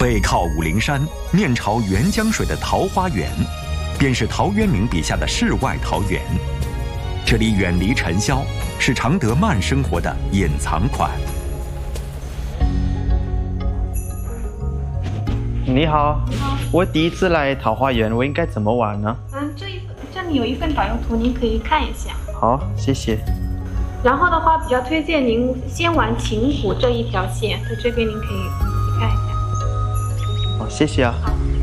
背靠武陵山，面朝沅江水的桃花源，便是陶渊明笔下的世外桃源。这里远离尘嚣，是常德慢生活的隐藏款。 你好，我第一次来桃花源，我应该怎么玩呢？ 这里有一份导游图，您可以看一下。 好，谢谢。 然后的话，比较推荐您先玩秦谷这一条线，在这边您可以看一下。 好，谢谢啊。 好。